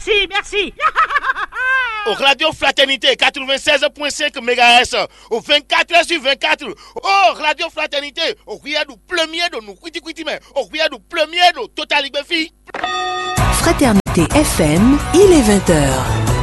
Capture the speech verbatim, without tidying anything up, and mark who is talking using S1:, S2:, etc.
S1: merci, merci.
S2: Au Radio Fraternité quatre-vingt-seize virgule cinq mégahertz au vingt-quatre heures sur vingt-quatre. Oh, Radio Fraternité, au regard du premier de nous, quiti quiti mais au regard du premier de Total Liberté.
S3: Fraternité F M, il est vingt heures.